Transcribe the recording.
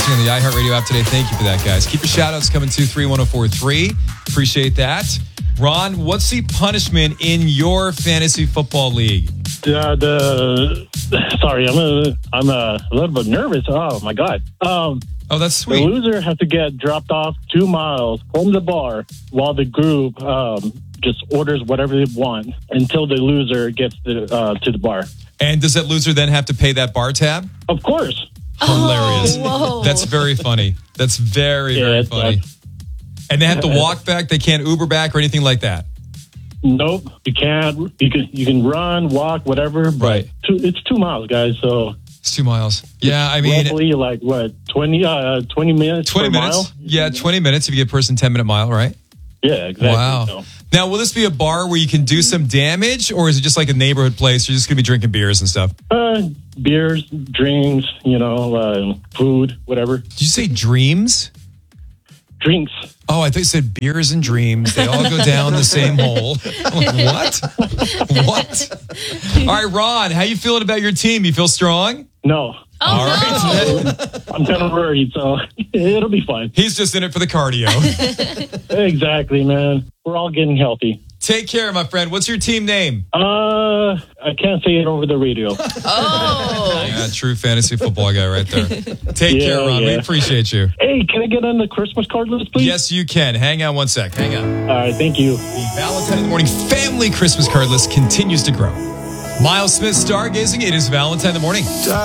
listening on the iHeartRadio app today. Thank you for that, guys. Keep your shout-outs coming to 31043. Appreciate that. Ron, what's the punishment in your fantasy football league? Sorry, I'm a little bit nervous. Oh my God. Oh, that's sweet. The loser has to get dropped off 2 miles from the bar while the group just orders whatever they want until the loser gets to the bar. And does that loser then have to pay that bar tab? Of course. Hilarious. whoa. That's very funny. That's very funny. And they have to walk back. They can't Uber back or anything like that. Nope, you can't. You can run, walk, whatever. But Right. it's 2 miles, guys. So It's 2 miles. Yeah, I mean, roughly like what 20 minutes. 20 per minutes. mile? Yeah, 20 minutes if you get a person 10-minute mile, right? Yeah, exactly. Wow. So, Now, will this be a bar where you can do some damage, or is it just like a neighborhood place? You're just going to be drinking beers and stuff. beers, drinks, food, whatever. Did you say dreams? Drinks. Oh, I thought you said beers and dreams. They all go down the same hole. What? What? All right, Ron, how you feeling about your team? You feel strong? No. All right. I'm kind of worried, so it'll be fine. He's just in it for the cardio. Exactly, man. We're all getting healthy. Take care, my friend. What's your team name? I can't say it over the radio. Yeah, true fantasy football guy right there. Take care, Ron. We appreciate you. Hey, can I get on the Christmas card list, please? Yes, you can. Hang on one sec. Hang on. All right, thank you. The Valentine in the Morning family Christmas card list continues to grow. Miles Smith stargazing. It is Valentine in the Morning.